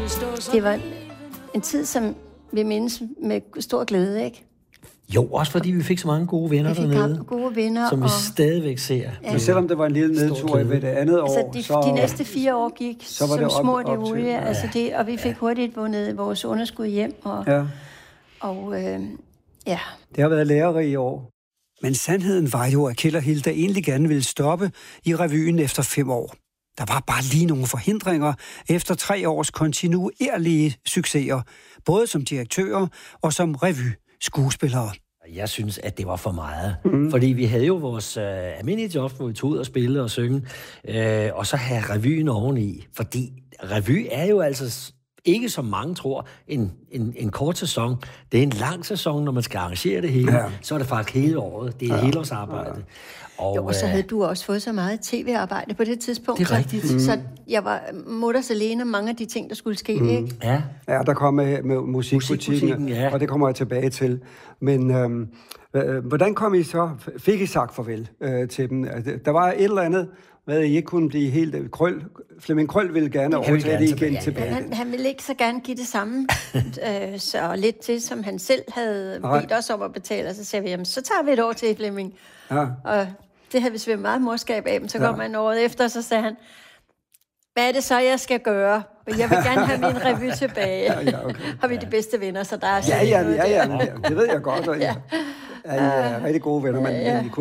Det var en tid, som vi mindes med stor glæde, ikke? Jo, også fordi vi fik så mange gode venner dernede. Gode venner. Som vi stadigvæk ser. Ja. Men selvom det var en lille nedtur ved det andet år, altså de næste 4 år gik som små det olie. Ja. Altså og vi fik hurtigt vundet vores underskud hjem. Ja. Det har været lærerige år. Men sandheden var jo, at Kjeld og Hilda egentlig gerne ville stoppe i revyen efter 5 år. Der var bare lige nogle forhindringer efter 3 års kontinuerlige succeser, både som direktører og som revyskuespillere. Jeg synes, at det var for meget. Fordi vi havde jo vores almindelige job, hvor vi tog ud og spille og synge, og så have revyen oveni. Fordi revy er jo altså ikke, som mange tror, en kort sæson. Det er en lang sæson, når man skal arrangere det hele. Ja. Så er det faktisk hele året. Det er helårsarbejde. Ja. Og så havde du også fået så meget tv-arbejde på det tidspunkt. Det er rigtigt. Så jeg var mutters alene om mange af de ting, der skulle ske, ikke? Ja, der kom med musikbutikken, ja. Og det kommer jeg tilbage til. Men hvordan kom I så? Fik I sagt farvel til dem? Der var et eller andet, hvad I ikke kunne blive helt... Flemming Krøll ville gerne overtage det igen tilbage. Han ville ikke så gerne give det samme, så lidt til, som han selv havde bedt os om at betale. Og så sagde vi, jamen, så tager vi et år til, Flemming. Ja. Og det havde vi selvfølgelig meget morskab af, men så kom han året efter, og så sagde han, hvad er det så, jeg skal gøre? Jeg vil gerne have min revy tilbage. Okay. Har vi de bedste venner, så der er ja, det ved jeg godt, og jeg er rigtig gode venner, men